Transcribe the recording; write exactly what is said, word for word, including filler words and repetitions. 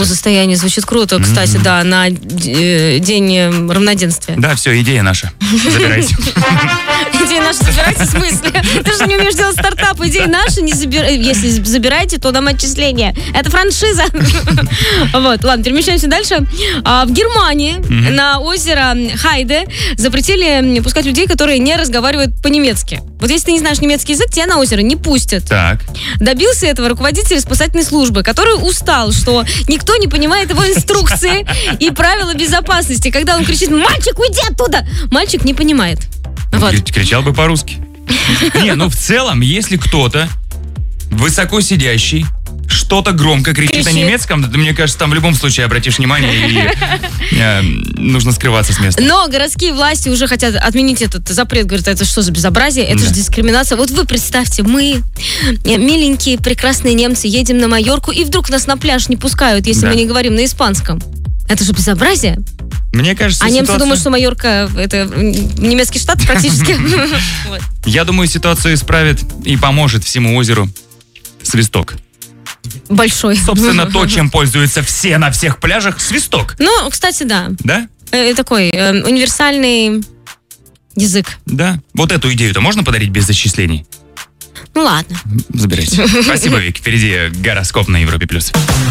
Благосостояние звучит круто, кстати, mm-hmm. да, на э, день равноденствия. Да, все, идея наша. Забирайте. Идея наша забирайте, в смысле? Ты же не умеешь делать стартап, идея наша не забирайте. Если забираете, то нам отчисление. Это франшиза. Вот, ладно, перемещаемся дальше. В Германии на озеро Хайде запретили пускать людей, которые не разговаривают по-немецки. Вот если ты не знаешь немецкий язык, тебя на озеро не пустят. Так. Добился этого руководитель спасательной службы, который устал, что никто не понимает его инструкции и правила безопасности. Когда он кричит: «Мальчик, уйди оттуда!» Мальчик не понимает. Вот. Кричал бы по-русски. Не, ну в целом, если кто-то высоко сидящий что-то громко кричит, кричит на немецком, то, мне кажется, там в любом случае обратишь внимание и э, нужно скрываться с места. Но городские власти уже хотят отменить этот запрет. Говорят, это что за безобразие? Это да. же дискриминация. Вот вы представьте, мы, миленькие, прекрасные немцы, едем на Майорку, и вдруг нас на пляж не пускают, если да. мы не говорим на испанском. Это же безобразие. Мне кажется, а ситуация... немцы думают, что Майорка — это немецкий штат практически. Я думаю, ситуацию исправит и поможет всему озеру свисток. Большой. Собственно, то, чем пользуются все на всех пляжах — свисток. Ну, кстати, да. Да? Э, такой э, универсальный язык. Да. Вот эту идею-то можно подарить без зачислений? Ну, ладно. Забирайте. Спасибо, Вик. Впереди гороскоп на Европе+.